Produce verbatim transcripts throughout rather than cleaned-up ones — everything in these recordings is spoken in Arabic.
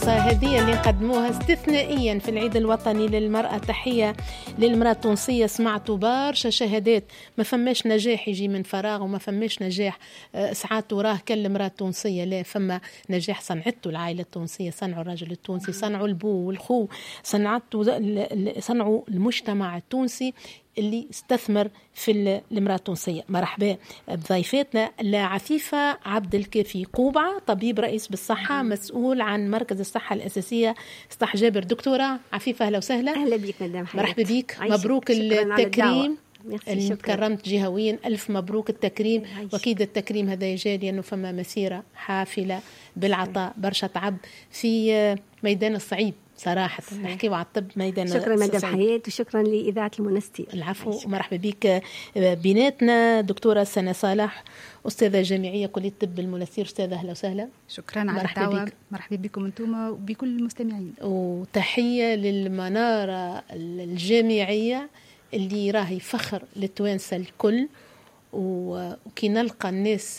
الفرصة هذه اللي نقدموها استثنائيا في العيد الوطني للمرأة. تحية للمرأة التونسية. سمعتوا برشا شهادات، ما فماش نجاح يجي من فراغ، وما فماش نجاح ساعات وراه كل المرأة التونسية، لا، فما نجاح صنعته العائلة التونسية، صنعوا الرجل التونسي، صنعوا البو والخو، صنعته صنعوا المجتمع التونسي اللي استثمر في المرأة التونسية. مرحبا بضيفتنا عفيفة عبد الكافي قوبعة، طبيب رئيس بالصحة، مسؤول عن مركز الصحة الأساسية صح جابر. دكتورة عفيفة أهلا وسهلا. أهلا بك مدام حياتي. مرحبا بك، مبروك التكريم. كرمت جهويا، ألف مبروك التكريم. وأكيد التكريم هذا يجي لأنه فما مسيرة حافلة بالعطاء، برشا تعب في ميدان الصعيد صراحة. نحكي على الطب ميدان. شكرا مدام حياة وشكرا لإذاعة المنستير. العفو ومرحبا بك. بيناتنا دكتورة سنة صالح، أستاذة جامعية كلية طب المنستير. أستاذة أهلا وسهلا. شكرا على الدعوة. مرحبا بكم أنتم وبكل المستمعين. وتحية للمنارة الجامعية اللي راهي فخر للتوانسة الكل. وكي نلقى الناس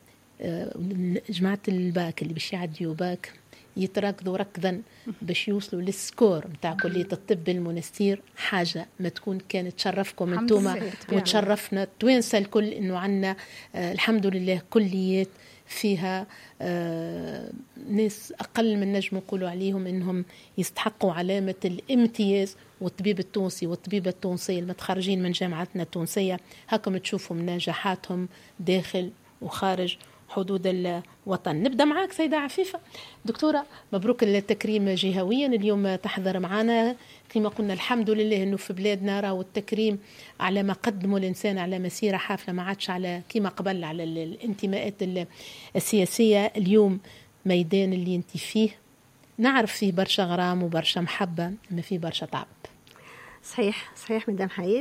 جماعة الباك اللي باش يعديوا باك يتركضوا ركضا باش يوصلوا للسكور متاع كلية الطب المنستير، حاجة ما تكون كانت تشرفكم انتوما وتشرفنا التوانسة الكل إنه عنا آه الحمد لله كليات فيها آه ناس أقل من نجم نقولوا عليهم إنهم يستحقوا علامة الامتياز. والطبيب التونسي والطبيبة التونسية المتخرجين من جامعتنا التونسية هكم تشوفوا من نجاحاتهم داخل وخارج حدود الوطن. نبدأ معاك سيدة عفيفة. دكتورة مبروك التكريم جهويا، اليوم تحضر معنا كما قلنا الحمد لله أنه في بلادنا راهو التكريم على ما قدموا الإنسان على مسيرة حافلة، ما عادش على كما قبل على الانتماءات السياسية. اليوم ميدان اللي انت فيه نعرف فيه برشا غرام وبرشا محبة، ما فيه برشا تعب. صحيح صحيح مدام حياة.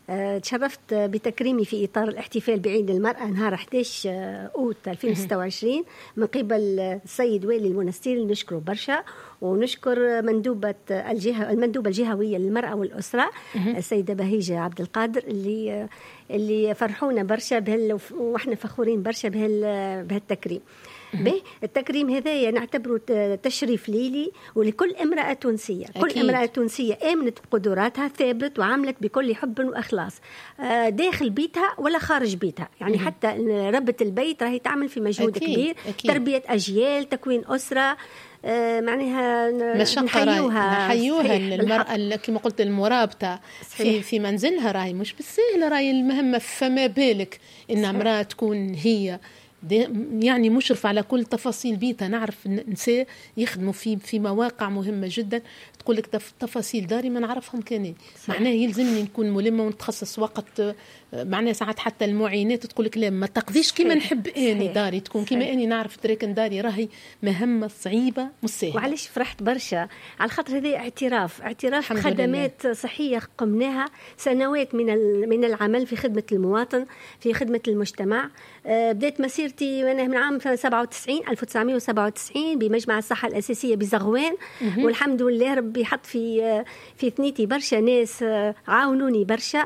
تشرفت بتكريمي في إطار الاحتفال بعيد المرأة نهار أحد عشر أوت ألفين وستة وعشرين من قبل السيد والي المنستير، نشكره برشا. ونشكر مندوبة الجهة المندوبة الجهوية للمرأة والأسرة السيدة بهيجة عبد القادر اللي اللي فرحونا برشا بهال، وإحنا فخورين برشا بهال بهالتكريم. به التكريم هذا نعتبره تشريف ليلي ولكل امرأة تونسية. أكيد. كل امرأة تونسية آمنت بقدراتها، ثابت وعملت بكل حب وإخلاص داخل بيتها ولا خارج بيتها. يعني مم. حتى ربة البيت راهي تعمل في مجهود أكيد. كبير. أكيد. تربية أجيال، تكوين أسرة، آه معناها نحيوها نحيوها المرأة كما قلت المرابطة في في منزلها، راهي مش بالسهل، راهي المهمة. فما بالك إن امرأة تكون هي يعني مشرف على كل تفاصيل بيتها. نعرف نساء يخدموا في في مواقع مهمة جدا، تقول لك تفاصيل داري ما نعرفهم كانين، معناه يلزمني نكون ملمة ونتخصص وقت. معناه ساعات حتى المعينات تقول لك لا ما تقضيش كما نحب اني داري تكون كما اني نعرف تريكن داري، راهي مهمة صعيبة مش سهلة. وعليش فرحت برشا على خاطر هذه اعتراف اعتراف خدمات لله. صحية قمناها سنوات من من العمل في خدمة المواطن، في خدمة المجتمع. بدأت مسيرتي من عام سبعة وتسعين ألف وتسعمائة وسبعة وتسعين بمجمع الصحة الأساسية بزغوان، والحمد لله ربي حط في في ثنيتي برشا ناس عاونوني برشا.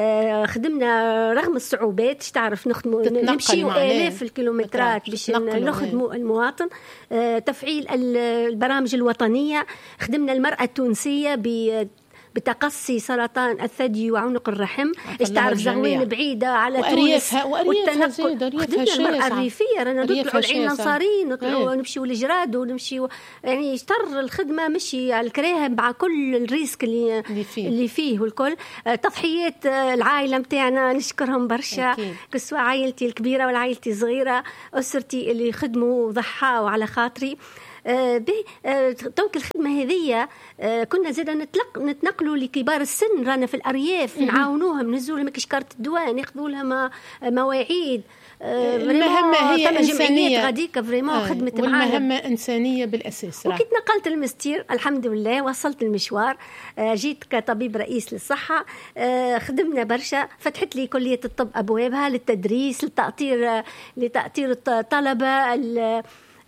خدمنا رغم الصعوبات، تعرف نخدموا نمشيوا آلاف الكيلومترات باش نخدموا المواطن. تفعيل البرامج الوطنية، خدمنا المرأة التونسية ب بتقصي سرطان الثدي وعنق الرحم. ايش تعرف زغوين بعيدة على تونس والتنقل. خدمنا المرأة الريفية، رانا نطلعوا العين نصارين، نطلعوا نمشيوا لجراد ونمشيوا، يعني اشتر الخدمة مشي على الكراهة مع كل الريسك اللي اللي فيه, اللي فيه والكل. تضحيات العائلة متاعنا نشكرهم برشا، كسوا عائلتي الكبيرة والعائلتي الصغيرة، أسرتي اللي خدموا وضحاوا على خاطري. آه آه توك الخدمة هذه آه كنا زيدا نتلق نتنقلوا لكبار السن، رانا في الأرياف نعاونوهم، نزلوا لهم كشكارة الدواء، ناخذوا لهم مواعيد. آه المهمة هي إنسانية غاديك فريمون آه خدمة والمهمة إنسانية بالأساس. وكنت نقلت المستير الحمد لله، وصلت المشوار. آه جيت كطبيب رئيس للصحة. آه خدمنا برشا، فتحت لي كلية الطب أبوابها للتدريس، للتأطير لتأطير الطلبة،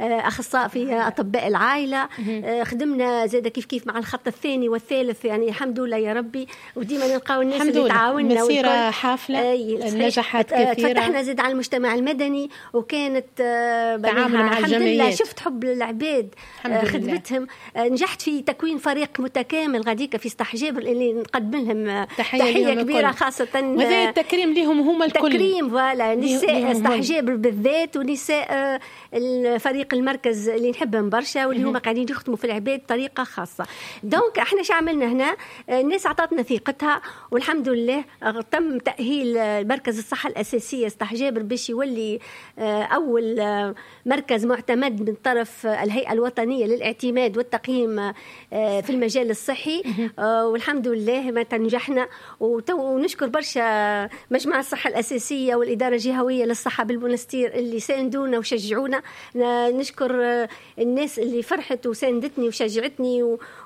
أخصائي في أطباء العائلة. خدمنا زاد كيف كيف مع الخط الثاني والثالث، يعني الحمد لله يا ربي، وديما نلقاو الناس اللي تعاوننا. مسيرة حافلة، نجاحات كثيرة، فتحنا زاد على المجتمع المدني، وكانت تعامل مع الجمعيات. شفت حب العباد خدمتهم. نجحت في تكوين فريق متكامل غاديك في استحجابر اللي نقدم لهم تحية, تحية كبيرة الكل. خاصة وهذا التكريم لهم هما الكل، تكريم فوالا نساء استحجابر بالذات، ونساء الفريق المركز اللي نحبهم برشا، واللي هما قاعدين يخدموا في العباد بطريقة خاصة. دونك احنا شو عملنا هنا؟ الناس عطاتنا ثقتها، والحمد لله تم تأهيل مركز الصحة الأساسية استحجابر باش يولي أول مركز معتمد من طرف الهيئة الوطنية للاعتماد والتقييم في المجال الصحي. والحمد لله ما تنجحنا، ونشكر برشا مجمع الصحة الأساسية والإدارة الجهوية للصحة بالمنستير اللي ساندونا وشجعونا. نشكر الناس اللي فرحت وساندتني وشجعتني،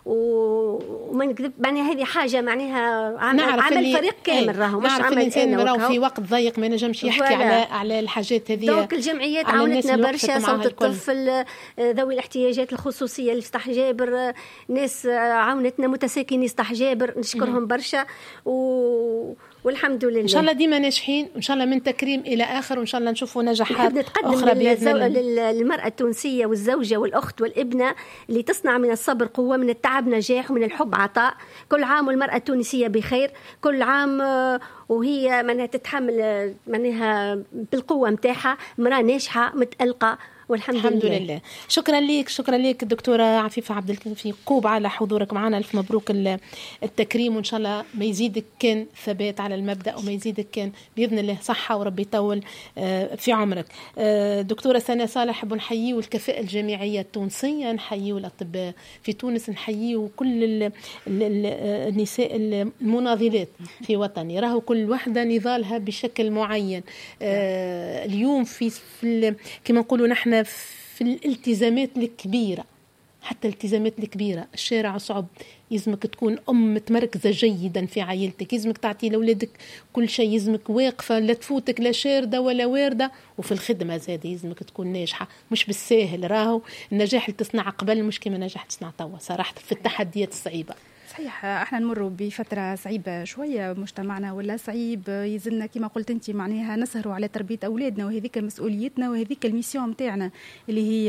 وما نكذب معناها هذه حاجة معناها عمل فريق كامل، راهو مش عمل الإنسان راهو في وقت ضيق ما نجمش يحكي على على الحاجات هذه. دونك الجمعيات عاونتنا برشا، صوت الطفل، ذوي الاحتياجات الخصوصية اللي في استحجابر، ناس عاونتنا، متساكني استحجابر، نشكرهم برشا. و والحمد لله ان شاء الله ديما ناجحين، وان شاء الله من تكريم الى اخر، وان شاء الله نشوفوا نجاحات اخرى باذن الله. للمراه التونسيه والزوجه والاخت والابنه اللي تصنع من الصبر قوه، من التعب نجاح، ومن الحب عطاء. كل عام والمراه التونسيه بخير، كل عام وهي منها تتحمل منها بالقوه متاعها، مراه ناجحه متألقه والحمد الحمد لله. لله. شكرا لك، شكرا لك الدكتورة عفيفة عبد الكافي قوب على حضورك معنا. ألف مبروك التكريم، وإن شاء الله ما يزيدك كان ثبات على المبدأ، وما يزيدك كان بإذن الله صحة وربي يطول في عمرك. دكتورة سنة صالح، بنحييه والكفاءة الجامعية التونسية، نحييه الأطباء في تونس، نحييه وكل النساء المناضلات في وطني، راهو كل واحدة نضالها بشكل معين. اليوم في, في كما نقولوا نحن في الالتزامات الكبيرة، حتى الالتزامات الكبيرة، الشارع صعب، يزمك تكون أم متمركزة جيدا في عائلتك، يزمك تعطي لأولادك كل شيء، يزمك واقفة لا تفوتك لا شاردة ولا واردة، وفي الخدمة زادة يزمك تكون ناجحة. مش بالساهل، راهو النجاح اللي تصنع قبل مش كما نجاح تصنع توا صراحة في التحديات الصعيبة. صحيح، احنا نمر بفترة صعيبة شوية، مجتمعنا ولا صعيب، يزلنا كما قلت انت معناها نسهروا على تربية أولادنا، وهذيك مسؤوليتنا وهذيك الميسيون متاعنا اللي هي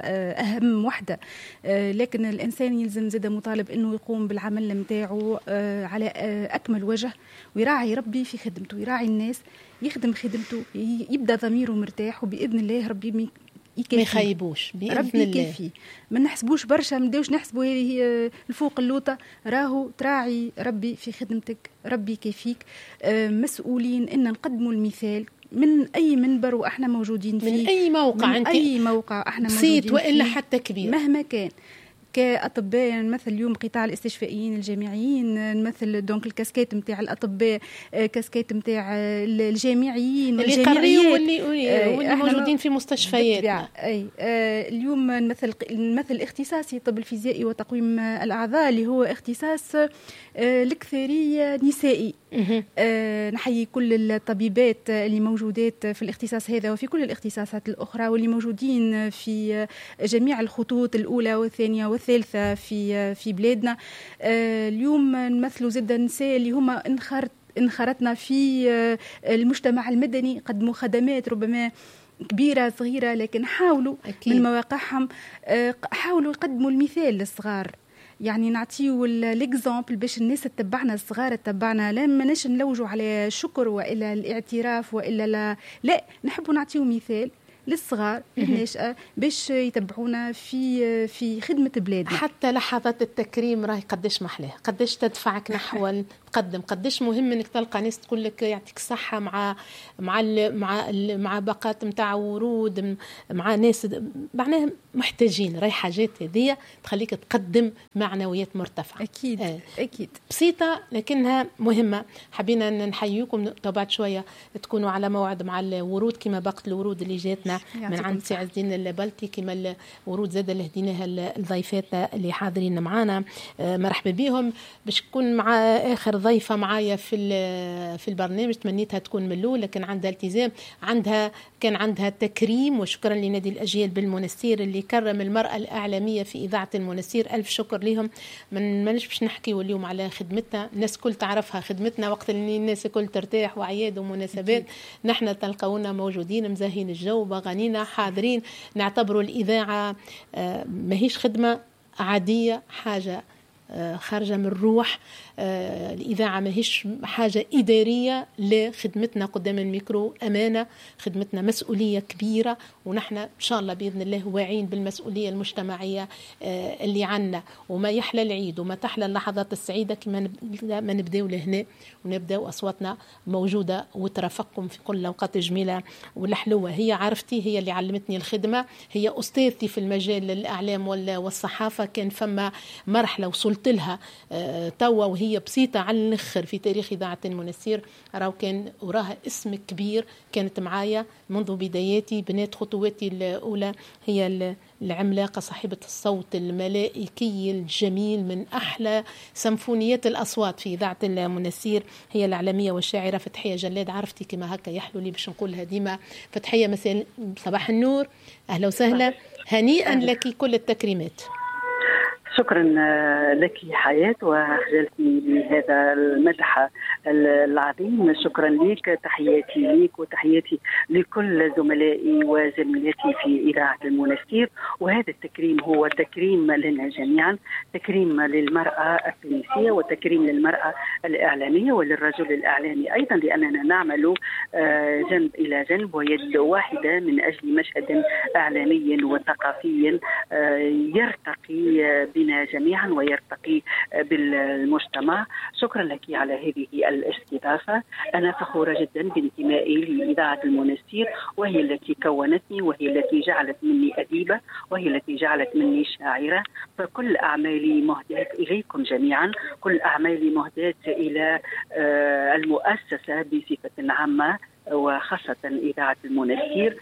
أهم وحدة. لكن الإنسان يلزم زاد مطالب أنه يقوم بالعمل متاعه على أكمل وجه، ويراعي ربي في خدمته، يراعي الناس، يخدم خدمته، يبدأ ضميره مرتاح، وبإذن الله ربي ما يخيبوش بإذن الله. يكفي. ما نحسبوش برشا، ما نديوش نحسبوا هذه الفوق اللوطة، راهو تراعي ربي في خدمتك، ربي كيفيك. مسؤولين إن نقدموا المثال من أي منبر وإحنا موجودين فيه، من أي موقع، من أي موقع إحنا موجودين فيه، وإلا حتى كبير مهما كان. كأطباء نمثل اليوم قطاع الاستشفائيين الجامعيين، نمثل دونك الكاسكيت متاع الأطباء، كاسكيت متاع الجامعيين اللي قريوا واللي, واللي موجودين في مستشفياتنا. أي اليوم نمثل نمثل اختصاصي طب الفيزيائي وتقويم الأعضاء، اللي هو اختصاص الأكثرية نسائي. أه نحيي كل الطبيبات اللي موجودات في الاختصاص هذا وفي كل الاختصاصات الأخرى، واللي موجودين في جميع الخطوط الأولى والثانية والثالثة في في بلادنا. أه اليوم نمثلوا زاد النساء اللي هما انخرط انخرطنا في المجتمع المدني، قدموا خدمات ربما كبيرة صغيرة، لكن حاولوا أكيد من مواقعهم حاولوا يقدموا المثال للصغار. يعني نعطيو الاكزامبل باش الناس تتبعنا، الصغار تتبعنا، لا ماناش نلوجوا على شكر والا الاعتراف والا لا, لا نحبوا نعطيو مثال للصغار الناشئة باش يتبعونا في في خدمة بلادنا. حتى لحظات التكريم راهي قداش محلاه، قداش تدفعك نحو القدم، قداش مهم انك تلقى ناس تقول لك يعطيك الصحة مع مع ال مع ال مع باقات نتاع ورود، مع ناس معناها محتاجين، راهي حاجات هذه تخليك تقدم معنويات مرتفعة. أكيد آه. أكيد بسيطة لكنها مهمة. حبينا نحييكم بعد شوية تكونوا على موعد مع الورود كما باقة الورود اللي جاتنا من عند سي عز الدين البلطي، كما الورود زاد اللي هديناها الضيفات اللي حاضرين معنا. مرحبا بهم باش تكون مع آخر ضيفة معايا في في البرنامج، تمنيتها تكون من الأول، لكن عندها التزام، عندها كان عندها تكريم. وشكرا لنادي الأجيال بالمنستير اللي كرم المرأة الإعلامية في إذاعة المنستير، ألف شكر لهم. من مانيش باش نحكيوا اليوم على خدمتنا، الناس كل تعرفها خدمتنا وقت اللي الناس كل ترتاح وعياد ومناسبات، نحن تلقونا موجودين مزاهين الجو بغانينا حاضرين. نعتبروا الإذاعة ماهيش خدمة عادية، حاجة خارجة من الروح. الإذاعة ماهيش حاجة إدارية، لخدمتنا قدام الميكرو أمانة، خدمتنا مسؤولية كبيرة، ونحن إن شاء الله بإذن الله واعين بالمسؤولية المجتمعية اللي عنا. وما يحلى العيد وما تحلى اللحظات السعيدة كما ما نبدأوا لهنا ونبدأوا أصواتنا موجودة وترافقكم في كل الأوقات الجميلة والحلوة. هي عرفتي، هي اللي علمتني الخدمة، هي أستاذتي في المجال الإعلام والصحافة. كان فما مرحلة وصلت لها توا وهي هي بسيطة على الآخر في تاريخ إذاعة المنستير، راهو كان وراها اسم كبير. كانت معايا منذ بداياتي، بنات خطواتي الأولى هي العملاقة صاحبة الصوت الملائكي الجميل من أحلى سمفونيات الأصوات في إذاعة المنستير، هي الإعلامية والشاعرة فتحية جلاد. عرفتي كما هكا يحلو لي باش نقولها ديما. فتحية مساء، صباح النور، أهلا وسهلا، هنيئا لك كل التكريمات. شكرا لك حياة، وخجلتني بهذا المدح العظيم. شكرا لك، تحياتي لك وتحياتي لكل زملائي وزميلاتي في إذاعة المنستير. وهذا التكريم هو تكريم لنا جميعا، تكريم للمرأة التونسية وتكريم للمرأة الإعلامية وللرجل الإعلامي أيضا، لأننا نعمل جنب إلى جنب ويد واحدة من أجل مشهد إعلامي وثقافي يرتقي بنا جميعا ويرتقي بالمجتمع. شكرا لك على هذه الاستضافة. أنا فخورة جدا بانتمائي لإذاعة المنستير، وهي التي كونتني، وهي التي جعلت مني أديبة، وهي التي جعلت مني شاعرة. فكل أعمالي مهداة إليكم جميعا، كل أعمالي مهداة إلى المؤسسة بصفة عامة وخاصة إذاعة المنستير.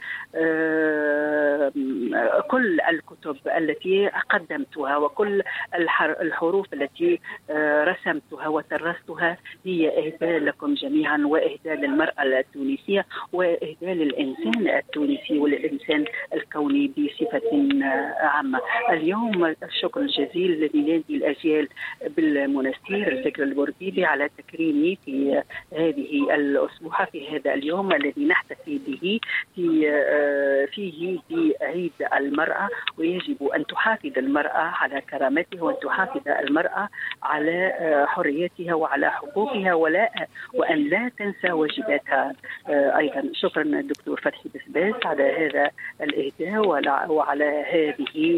كل الكتب التي قدمتها وكل الحروف التي رسمتها وترستها هي إهداء لكم جميعا، وإهداء للمرأة التونسية، وإهداء للإنسان التونسي والإنسان الكوني بصفة عامة. اليوم الشكر الجزيل لنادي الأجيال بالمنستير الفكر البورديبي على تكريمي في هذه الأسبوع، في هذا اليوم اليوم الذي نحتفي به في فيه بعيد المرأة. ويجب أن تحافظ المرأة على كرامتها، وأن تحافظ المرأة على حريتها وعلى حقوقها، ولا وأن لا تنسى واجباتها أيضا. شكرا دكتور فتحي بسباس على هذا الإهداء وعلى هذه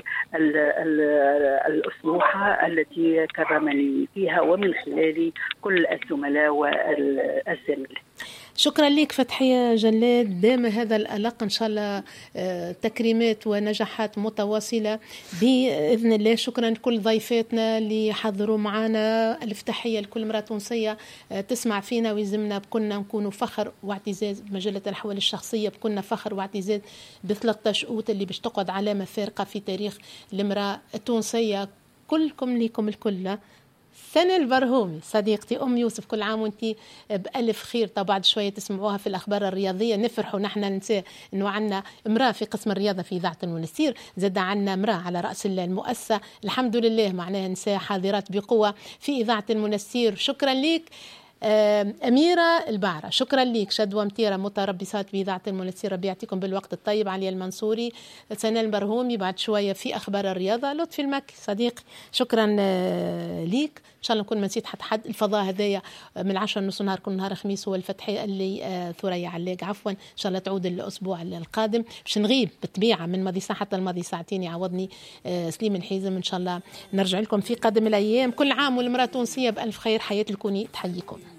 الأسبوعة التي كرمني فيها ومن خلال كل الزملاء والزميل. شكرا لك فتحية جلاد، دام هذا الألق إن شاء الله تكريمات ونجاحات متواصلة بإذن الله. شكرا لكل ضيفاتنا اللي حضروا معنا، ألف تحية لكل امرأة تونسية تسمع فينا ويزمنا بكنا نكونوا فخر واعتزاز بمجلة الأحوال الشخصية، بكنا فخر واعتزاز بثلاثة شؤوت اللي باش تقعد علامة فارقة في تاريخ الامرأة التونسية. كلكم ليكم الكل. سنة البرهومي صديقتي أم يوسف، كل عام وانتي بألف خير. طبعا بعد شوية تسمعوها في الأخبار الرياضية. نفرحوا نحن ننسى أنه عنا امرأة في قسم الرياضة في إذاعة المنستير، زاد عنا امرأة على رأس المؤسسة، الحمد لله معناها نساء حاضرات بقوة في إذاعة المنستير. شكرا لك أميرة البعرة، شكرا لك شدوى متيرة متربصات بإذاعة المنستير، ربي يعطيكم بالوقت الطيب. علي المنصوري، سنة البرهومي، بعد شوية في أخبار الرياضة لطفي المكي صديقي، شكرا ليك. إن شاء الله نكون ما نسيت حد حد. الفضاء هذايا من عشرة نص نهار كل نهار خميس، هو الفتحي اللي ثريا علاق عفوا. إن شاء الله تعود الأسبوع القادم، باش نغيب بالطبيعة من ماضي ساعة حتى الماضي ساعتين، يعوضني سليم الحيزم. إن شاء الله نرجع لكم في قادم الأيام. كل عام والمرأة التونسية بألف خير. حياة الكوني تحييكم.